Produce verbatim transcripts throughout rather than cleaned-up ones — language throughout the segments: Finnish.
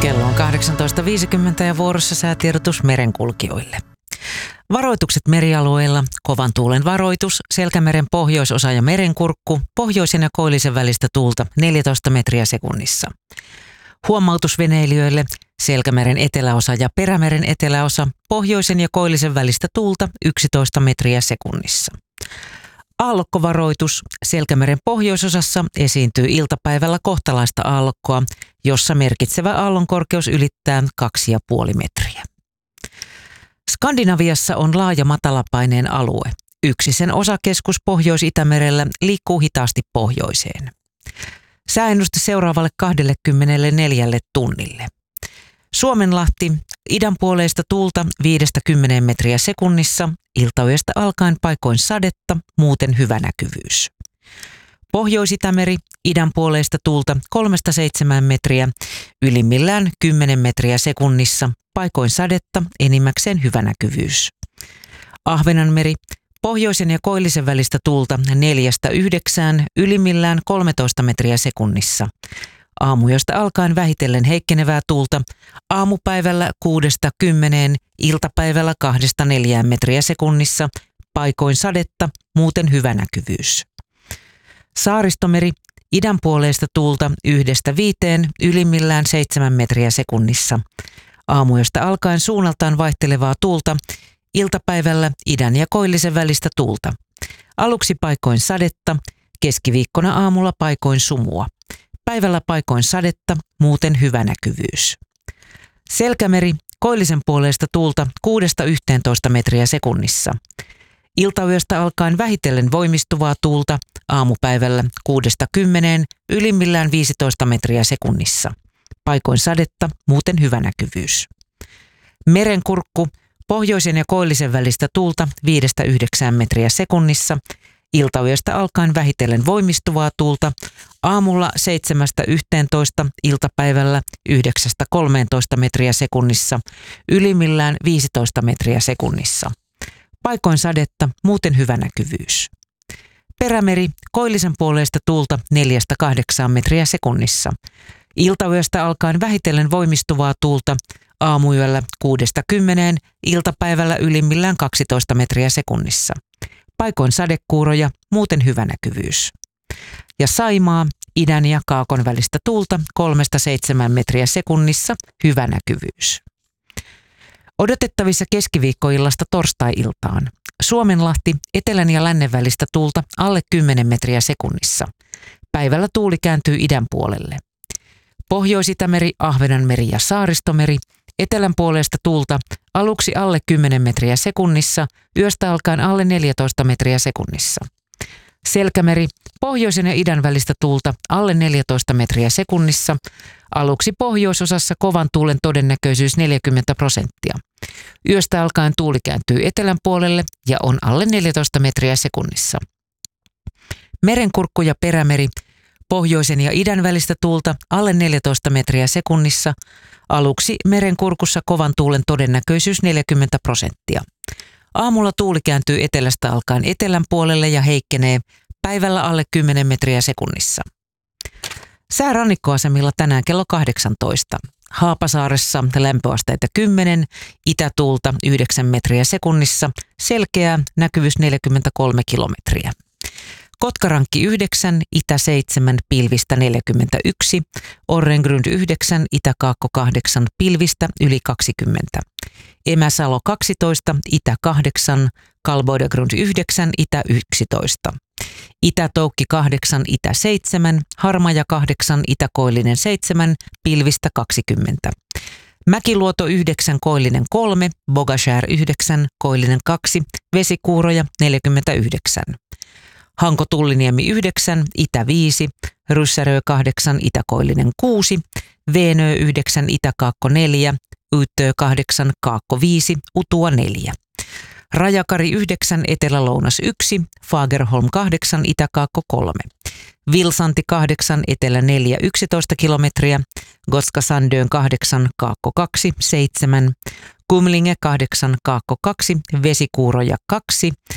Kello on kahdeksantoista viisikymmentä ja vuorossa säätiedotus merenkulkijoille. Varoitukset merialueilla, kovan tuulen varoitus, Selkämeren pohjoisosa ja merenkurkku, pohjoisen ja koillisen välistä tuulta neljätoista metriä sekunnissa. Huomautus veneilijöille, Selkämeren eteläosa ja Perämeren eteläosa, pohjoisen ja koillisen välistä tuulta yksitoista metriä sekunnissa. Aallokkovaroitus, Selkämeren pohjoisosassa esiintyy iltapäivällä kohtalaista aallokkoa, jossa merkitsevä aallonkorkeus ylittää kaksi pilkku viisi metriä. Skandinaviassa on laaja matalapaineen alue. Yksi sen osakeskus Pohjois-Itämerellä liikkuu hitaasti pohjoiseen. Sääennuste seuraavalle kaksikymmentäneljä tunnille. Suomenlahti, idänpuoleista tuulta viidestä kymmeneen metriä sekunnissa, iltayöstä alkaen paikoin sadetta, muuten hyvä näkyvyys. Pohjois-Itämeri, idänpuoleista tuulta kolmesta seitsemään metriä, ylimmillään kymmenen metriä sekunnissa, paikoin sadetta, enimmäkseen hyvä näkyvyys. Ahvenanmeri, pohjoisen ja koillisen välistä tuulta neljästä yhdeksään, ylimmillään kolmetoista metriä sekunnissa. Aamuyöstä alkaen vähitellen heikkenevää tuulta, aamupäivällä kuudesta kymmeneen, iltapäivällä kahdesta neljään metriä sekunnissa, paikoin sadetta, muuten hyvä näkyvyys. Saaristomeri, idänpuoleista tuulta yhdestä viiteen, ylimmillään seitsemän metriä sekunnissa. Aamuyöstä alkaen suunnaltaan vaihtelevaa tuulta, iltapäivällä idän ja koillisen välistä tuulta. Aluksi paikoin sadetta, keskiviikkona aamulla paikoin sumua. Päivällä paikoin sadetta, muuten hyvä näkyvyys. Selkämeri, koillisen puoleista tuulta kuudesta yhteentoista metriä sekunnissa. Iltayöstä alkaen vähitellen voimistuvaa tuulta, aamupäivällä kuudesta kymmeneen, ylimmillään viisitoista metriä sekunnissa. Paikoin sadetta, muuten hyvä näkyvyys. Merenkurkku, pohjoisen ja koillisen välistä tuulta viidestä yhdeksään metriä sekunnissa. Iltayöstä alkaen vähitellen voimistuvaa tuulta, aamulla seitsemästä yhteentoista, iltapäivällä yhdeksästä kolmeentoista metriä sekunnissa, ylimmillään viisitoista metriä sekunnissa. Paikoin sadetta, muuten hyvä näkyvyys. Perämeri, koillisen puoleista tuulta neljästä kahdeksaan metriä sekunnissa. Iltayöstä alkaen vähitellen voimistuvaa tuulta, aamuyöllä kuudesta kymmeneen, iltapäivällä ylimmillään kaksitoista metriä sekunnissa. Paikoin sadekuuroja, muuten hyvä näkyvyys. Ja Saimaa, idän ja kaakon välistä tuulta kolmesta seitsemään metriä sekunnissa, hyvä näkyvyys. Odotettavissa keskiviikkoillasta torstai-iltaan. Suomenlahti, etelän ja lännen välistä tuulta alle kymmenen metriä sekunnissa. Päivällä tuuli kääntyy idän puolelle. Pohjois-Itämeri, Ahvenanmeri ja Saaristomeri, etelän puolesta tuulta aluksi alle kymmenen metriä sekunnissa, yöstä alkaen alle neljätoista metriä sekunnissa. Selkämeri, pohjoisen ja idän välistä tuulta alle neljätoista metriä sekunnissa, aluksi pohjoisosassa kovan tuulen todennäköisyys neljäkymmentä prosenttia. Yöstä alkaen tuuli kääntyy etelän puolelle ja on alle neljätoista metriä sekunnissa. Merenkurkku ja Perämeri, pohjoisen ja idän välistä tuulta alle neljätoista metriä sekunnissa, aluksi merenkurkussa kovan tuulen todennäköisyys neljäkymmentä prosenttia. Aamulla tuuli kääntyy etelästä alkaen etelän puolelle ja heikkenee, päivällä alle kymmenen metriä sekunnissa. Sää rannikkoasemilla tänään kello kahdeksantoista. Haapasaaressa lämpöasteita kymmenen, itätuulta yhdeksän metriä sekunnissa, selkeää, näkyvyys neljäkymmentäkolme kilometriä. Kotkarankki yhdeksän, itä seitsemän, pilvistä neljäkymmentäyksi, Orrengrund yhdeksän, itäkaakko kahdeksan, pilvistä yli kaksikymmentä. Emäsalo kaksitoista, itä kahdeksan, Kalboidagrund yhdeksän, itä yksitoista. Itätoukki kahdeksan, itä seitsemän, Harmaja kahdeksan, itäkoillinen seitsemän, pilvistä kaksikymmentä. Mäkiluoto yhdeksän, koillinen kolme, Bogashär yhdeksän, koillinen kaksi, vesikuuroja neljäkymmentäyhdeksän. Hanko Tulliniemi yhdeksän, itä viisi, Ryssärö kahdeksan, itäkoillinen kuusi, Veenö yhdeksän, itäkaakko neljä, Yyttö kahdeksan, kaakko viisi, Utua neljä. Rajakari yhdeksän, etelä-lounas yksi, Fagerholm kahdeksan, itäkaakko kolme. Vilsanti kahdeksan, etelä neljä, yksitoista kilometriä, Gotska Sandön kahdeksan, kaakko kaksi, seitsemän. Kumlinge kahdeksan, kaakko kaksi, vesikuuroja kaksi.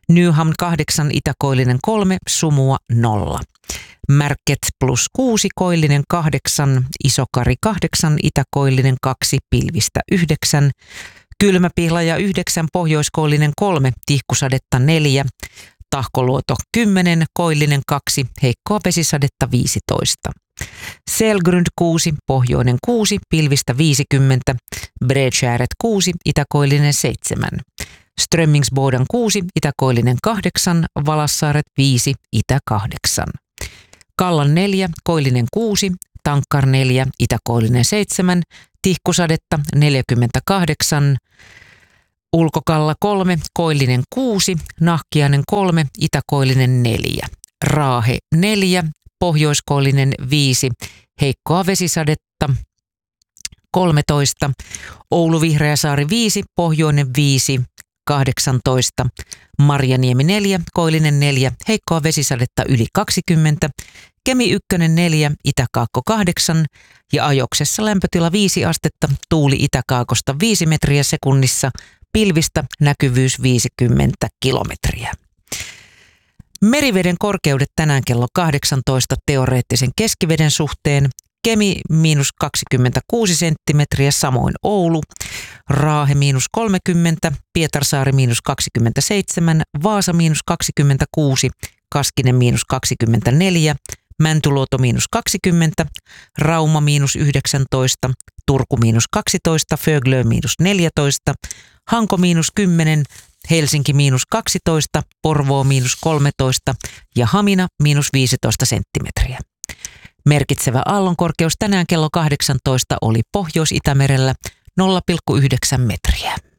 Newham kahdeksan, Itä-Koillinen kolme, Sumua nolla. Märket plus kuusi, Koillinen kahdeksan, Isokari kahdeksan, Itä-Koillinen kaksi, Pilvistä yhdeksän. Kylmäpihlaja yhdeksän, Pohjois-Koillinen kolme, Tihkusadetta neljä. Tahkoluoto kymmenen, Koillinen kaksi, heikkoa vesisadetta viisitoista. Selgrund kuusi, Pohjoinen kuusi, Pilvistä viisikymmentä. Bredskärret kuusi, Itä-Koillinen seitsemän. Strömmingsboden kuusi, Itä-Koillinen kahdeksan, Valassaaret viisi, Itä kahdeksan. Kallan neljä, Koillinen kuusi, Tankkar neljä, Itä-Koillinen seitsemän, Tihkusadetta neljäkymmentäkahdeksan, Ulkokalla kolme, Koillinen kuusi, Nahkiainen kolme, Itä-Koillinen neljä. Raahe neljä, Pohjois-Koillinen viisi, heikkoa vesisadetta kolmetoista. Oulu Vihreäsaari viisi, Pohjoinen viisi, kahdeksantoista. Marjaniemi neljä, Koillinen neljä, heikkoa vesisadetta yli kaksikymmentä. Kemi ykkönen neljä, Itä-Kaakko kahdeksan ja Ajoksessa lämpötila viisi astetta, tuuli Itä-Kaakosta viisi metriä sekunnissa, pilvistä näkyvyys viisikymmentä kilometriä. Meriveden korkeudet tänään kello kahdeksantoista teoreettisen keskiveden suhteen. Kemi miinus kaksikymmentäkuusi senttimetriä, samoin Oulu. Raahe miinus kolmekymmentä, Pietarsaari miinus kaksikymmentäseitsemän, Vaasa miinus kaksikymmentäkuusi, Kaskinen miinus kaksikymmentäneljä, Mäntyluoto miinus kaksikymmentä, Rauma miinus yhdeksäntoista, Turku miinus kaksitoista, Föglö miinus neljätoista, Hanko miinus kymmenen, Helsinki miinus kaksitoista, Porvoo miinus kolmetoista ja Hamina miinus viisitoista senttimetriä. Merkitsevä aallonkorkeus tänään kello kahdeksantoista oli Pohjois-Itämerellä nolla pilkku yhdeksän metriä.